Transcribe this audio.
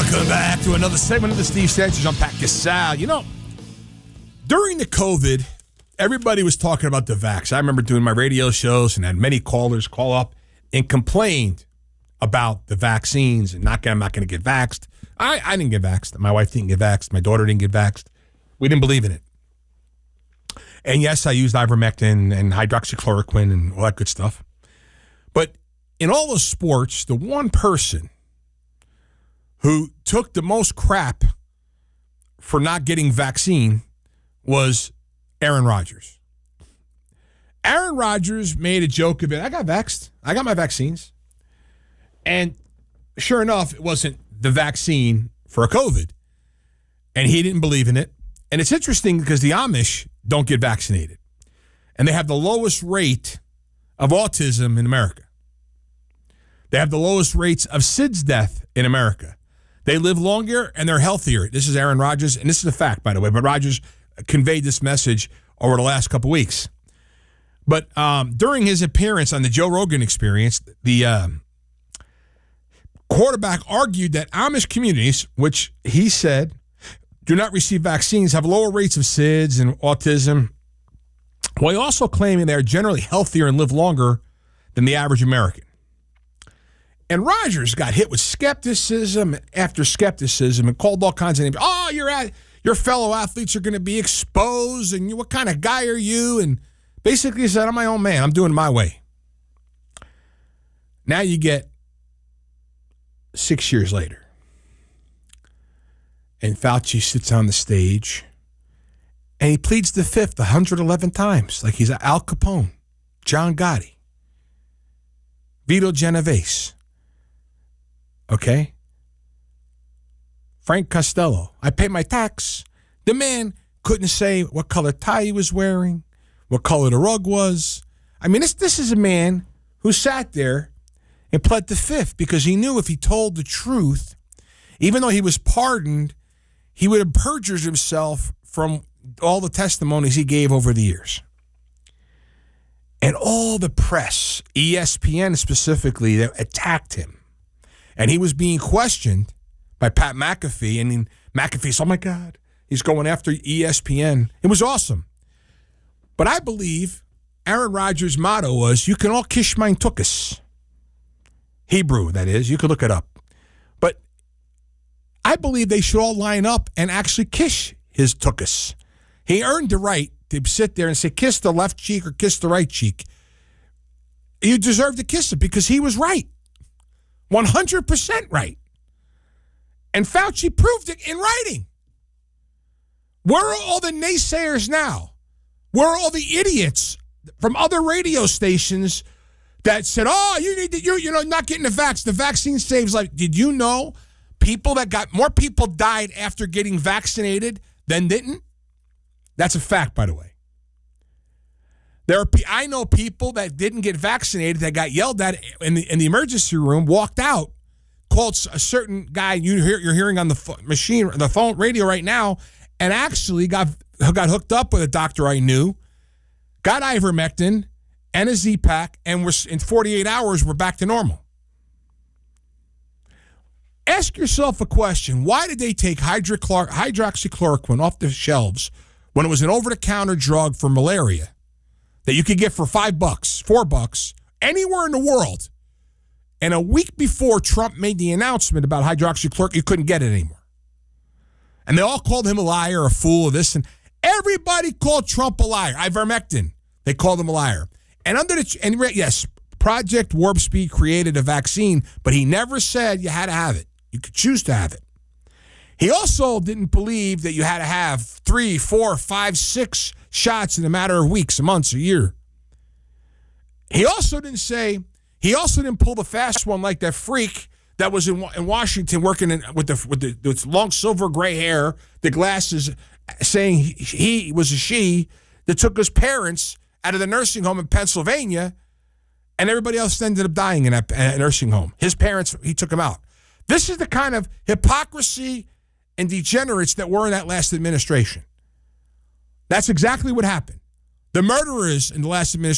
Welcome back to another segment of the Steve Sanchez Unpack Your Sal. You know, during the COVID, everybody was talking about the vax. I remember doing my radio shows and had many callers call up and complained about the vaccines and I'm not going to get vaxxed. I didn't get vaxxed. My wife didn't get vaxxed. My daughter didn't get vaxxed. We didn't believe in it. And yes, I used ivermectin and hydroxychloroquine and all that good stuff. But in all those sports, the one person who took the most crap for not getting vaccine was Aaron Rodgers. Aaron Rodgers made a joke of it. I got vaxxed. I got my vaccines. And sure enough, it wasn't the vaccine for COVID. And he didn't believe in it. And it's interesting because the Amish don't get vaccinated. And they have the lowest rate of autism in America. They have the lowest rates of SIDS death in America. They live longer and they're healthier. This is Aaron Rodgers, and this is a fact, by the way. But Rodgers conveyed this message over the last couple weeks. But during his appearance on the Joe Rogan Experience, the quarterback argued that Amish communities, which he said do not receive vaccines, have lower rates of SIDS and autism, while also claiming they are generally healthier and live longer than the average American. And Rodgers got hit with skepticism after skepticism and called all kinds of names. Oh, your fellow athletes are going to be exposed, and what kind of guy are you? And basically said, I'm my own man. I'm doing it my way. Now you get 6 years later, and Fauci sits on the stage, and he pleads the fifth 111 times, like he's Al Capone, John Gotti, Vito Genovese. Okay? Frank Costello. I pay my tax. The man couldn't say what color tie he was wearing, what color the rug was. I mean, this is a man who sat there and pled the fifth because he knew if he told the truth, even though he was pardoned, he would have perjured himself from all the testimonies he gave over the years. And all the press, ESPN specifically, that attacked him. And he was being questioned by Pat McAfee. And then McAfee said, oh, my God, he's going after ESPN. It was awesome. But I believe Aaron Rodgers' motto was, you can all kiss mein tuchus. Hebrew, that is. You could look it up. But I believe they should all line up and actually kiss his tuchus. He earned the right to sit there and say, kiss the left cheek or kiss the right cheek. You deserve to kiss it because he was right. 100% right. And Fauci proved it in writing. Where are all the naysayers now? Where are all the idiots from other radio stations that said, oh, you need to, you're not getting the vaccine. The vaccine saves life. Did you know more people died after getting vaccinated than didn't? That's a fact, by the way. I know people that didn't get vaccinated that got yelled at in the emergency room, walked out, called a certain guy you're hearing on the phone radio right now, and actually got hooked up with a doctor I knew, got ivermectin and a Z-Pack, and in 48 hours we're back to normal. Ask yourself a question. Why did they take hydroxychloroquine off the shelves when it was an over-the-counter drug for malaria that you could get for $5, $4, anywhere in the world? And a week before Trump made the announcement about hydroxychloroquine, you couldn't get it anymore. And they all called him a liar, a fool, this, and everybody called Trump a liar. Ivermectin, they called him a liar. And yes, Project Warp Speed created a vaccine, but he never said you had to have it. You could choose to have it. He also didn't believe that you had to have 3, 4, 5, 6 shots in a matter of weeks, months, a year. He also didn't pull the fast one like that freak that was in Washington working with the long silver gray hair, the glasses, saying he was a she that took his parents out of the nursing home in Pennsylvania, and everybody else ended up dying in that nursing home. His parents, he took them out. This is the kind of hypocrisy and degenerates that were in that last administration. That's exactly what happened. The murderers in the last administration